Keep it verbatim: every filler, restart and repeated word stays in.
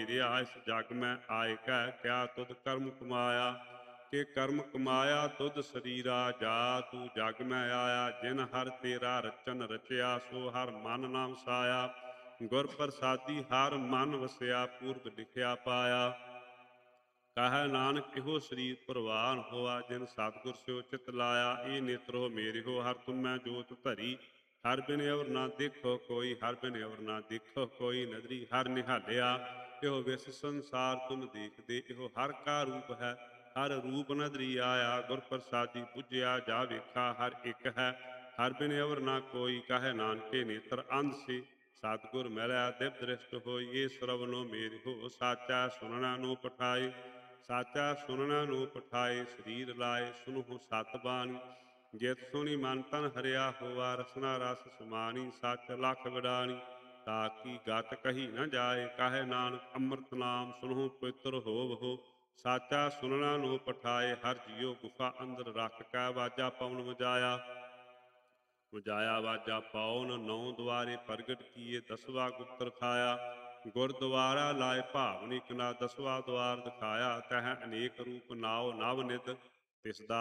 ਮੇਰਿਆ, ਇਸ ਜਗ ਮੈਂ ਆਇ ਕੈ ਕਿਆ ਤੁਧ ਕਰਮ ਕਮਾਇਆ। ਕਿ ਕਰਮ ਕਮਾਇਆ ਤੁਧ ਸਰੀਰਾ, ਜਾ ਤੂੰ ਜਗ ਮੈਂ ਆਇਆ। ਜਿਨ ਹਰ ਤੇਰਾ ਰਚਨ ਰਚਿਆ, ਸੋ ਹਰ ਮਨ ਨਾ ਵਸਾਇਆ। ਗੁਰ ਪ੍ਰਸਾਦੀ ਹਰ ਮਨ ਵਸਿਆ, ਪੂਰਬ ਲਿਖਿਆ ਪਾਇਆ। ਕਹੈ ਨਾਨਕ ਇਹੋ ਸਰੀਰ ਪ੍ਰਵਾਨ ਹੋਆ, ਜਿਨ ਸਤਿਗੁਰ ਸਿਓ ਚਿਤ ਲਾਇਆ। ਇਹ ਨੇਤਰੋ ਮੇਰਿਓ ਹਰ ਤੁਮੈ ਜੋਤ ਧਰੀ, ਹਰ ਬਿਨ ਅਵਰ ਨਾ ਦੇਖੋ ਕੋਈ, ਹਰ ਬਿਨ ਅਵਰ ਨਾ ਦੇਖੋ ਕੋਈ। ਨਦਰੀ ਹਰ ਨਿਹਾਲਿਆ, ਇਹੋ ਵਿਸ ਸੰਸਾਰ ਤੁਮ ਦੇਖਦੇ। ਇਹੋ ਹਰ ਕਾ ਰੂਪ ਹੈ, ਹਰ ਰੂਪ ਨਦਰੀ ਆਇਆ। ਗੁਰ ਪ੍ਰਸਾਦੀ ਬੁਝਿਆ ਜਾ ਵੇਖਾ, ਹਰ ਇੱਕ ਹੈ, ਹਰ ਬਿਨ ਅਵਰ ਨਾ ਕੋਈ। ਕਹੈ ਨਾਨਕੇ ਨੇਤਰ ਅੰਧ ਸੇ, ਸਤਿਗੁਰ ਮਿਲਿਆ ਦਿਵ ਦ੍ਰਿਸ਼ਟ ਹੋਈ। ਇਹ ਸਰਵਨੋ ਮੇਰਿਓ ਸਾਚਾ, ਸੁਨਣਾ ਨੂੰ ਪਠਾਏ। ਸਾਚਾ ਸੁਨਣਾ ਨੂੰ ਪਠਾਏ, ਸਰੀਰ ਲਾਏ ਸੁਨਹੁ ਸਤ ਬਾਣੀ। ਜਿਤ ਸੁਣੀ ਮਨ ਤਨ ਹਰਿਆ ਹੋਆ, ਰਸਨਾ ਰਸ ਸਮਾਣੀ। ਸਚ ਲਖ ਵਿਡਾਣੀ, ਤਾ ਕੀ ਗਤ ਕਹੀ ਨ ਜਾਏ। ਕਹੈ ਨਾਨਕ ਅੰਮ੍ਰਿਤ ਨਾਮ ਸੁਨਹੁ ਪਵਿੱਤਰ ਹੋਵਹੁ। ਸਾਚਾ ਸੁਨਣਾ ਨੂੰ ਪਠਾਏ, ਹਰ ਜੀਉ ਗੁਫਾ ਅੰਦਰ ਰੱਖ ਕੈ ਵਾਜਾ ਪਵਨ ਵਜਾਇਆ। ਵਜਾਇਆ ਵਾਜਾ ਪੌਨ, ਨੌ ਦੁਆਰੇ ਪ੍ਰਗਟ ਕੀਏ, ਦਸਵਾ ਗੁਪਤ ਰਖਾਇਆ। ਗੁਰਦੁਆਰਾ ਲਾਇ ਭਾਵਨੀ ਕਨਾ, ਦਸਵਾ ਦੁਆਰ ਦਿਖਾਇਆ। ਤਹ ਅਨੇਕ ਰੂਪ ਨਾਉ ਨਵ ਨਿਤ, ਤਿਸਦਾ